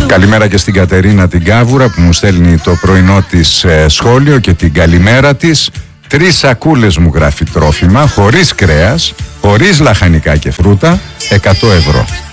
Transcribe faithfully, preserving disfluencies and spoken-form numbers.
Καλημέρα και στην Κατερίνα την Κάβουρα που μου στέλνει το πρωινό της ε, σχόλιο και την καλημέρα της. Τρεις σακούλες μου γράφει τρόφιμα, χωρίς κρέας, χωρίς λαχανικά και φρούτα, εκατό ευρώ.